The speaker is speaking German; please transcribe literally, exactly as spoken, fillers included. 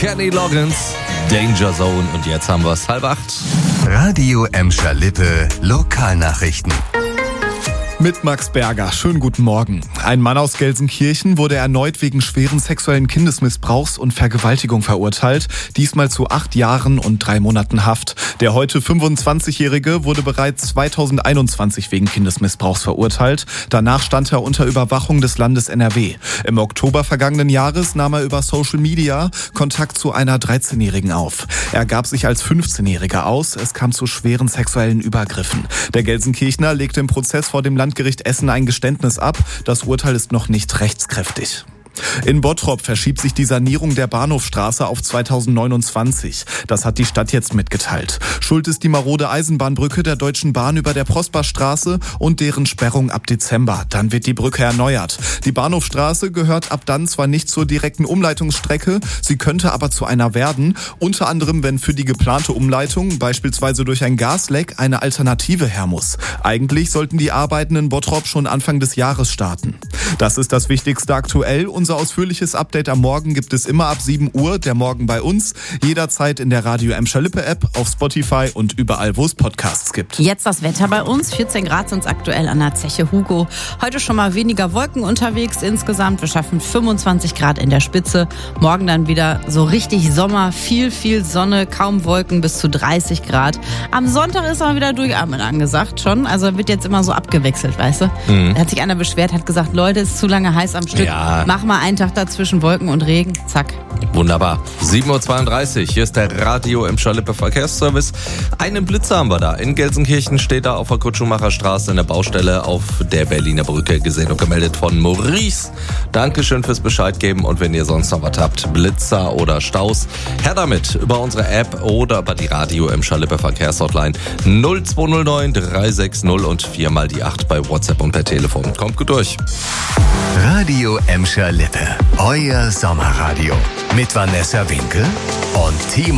Kenny Loggins, Danger Zone und jetzt haben wir es halb acht. Radio Emscher Lippe, Lokalnachrichten. Mit Max Berger. Schönen guten Morgen. Ein Mann aus Gelsenkirchen wurde erneut wegen schweren sexuellen Kindesmissbrauchs und Vergewaltigung verurteilt. Diesmal zu acht Jahren und drei Monaten Haft. Der heute fünfundzwanzigjährige wurde bereits zweitausendeinundzwanzig wegen Kindesmissbrauchs verurteilt. Danach stand er unter Überwachung des Landes N R W. Im Oktober vergangenen Jahres nahm er über Social Media Kontakt zu einer dreizehnjährigen auf. Er gab sich als fünfzehnjähriger aus. Es kam zu schweren sexuellen Übergriffen. Der Gelsenkirchner legte im Prozess vor dem Landgericht Essen ein Geständnis ab. Das Urteil ist noch nicht rechtskräftig. In Bottrop verschiebt sich die Sanierung der Bahnhofstraße auf zweitausendneunundzwanzig. Das hat die Stadt jetzt mitgeteilt. Schuld ist die marode Eisenbahnbrücke der Deutschen Bahn über der Prosperstraße und deren Sperrung ab Dezember. Dann wird die Brücke erneuert. Die Bahnhofstraße gehört ab dann zwar nicht zur direkten Umleitungsstrecke, sie könnte aber zu einer werden. Unter anderem, wenn für die geplante Umleitung, beispielsweise durch ein Gasleck, eine Alternative her muss. Eigentlich sollten die Arbeiten in Bottrop schon Anfang des Jahres starten. Das ist das Wichtigste aktuell. Unser ausführliches Update am Morgen gibt es immer ab sieben Uhr, der Morgen bei uns. Jederzeit in der Radio Emscher Lippe App, auf Spotify und überall, wo es Podcasts gibt. Jetzt das Wetter bei uns. vierzehn Grad sind es aktuell an der Zeche Hugo. Heute schon mal weniger Wolken unterwegs insgesamt. Wir schaffen fünfundzwanzig Grad in der Spitze. Morgen dann wieder so richtig Sommer. Viel, viel Sonne, kaum Wolken, bis zu dreißig Grad. Am Sonntag ist aber wieder Durchatmen angesagt schon. Also wird jetzt immer so abgewechselt, weißt du? Mhm. Da hat sich einer beschwert, hat gesagt, Leute, es ist zu lange heiß am Stück. Ja. Mach mal einen Tag dazwischen Wolken und Regen. Zack. Wunderbar. sieben Uhr zweiunddreißig. Hier ist der Radio Emscher Lippe Verkehrsservice. Einen Blitzer haben wir da. In Gelsenkirchen steht da auf der Kutschenmacher Straße in der Baustelle auf der Berliner Brücke gesehen und gemeldet von Maurice. Dankeschön fürs Bescheid geben und wenn ihr sonst noch was habt, Blitzer oder Staus, her damit über unsere App oder über die Radio Emscher Lippe Verkehrshotline null zwei null neun drei sechs null und viermal die acht bei WhatsApp und per Telefon. Kommt gut durch. Radio Emscher Lippe, euer Sommerradio. Mit Vanessa Winkel und Timo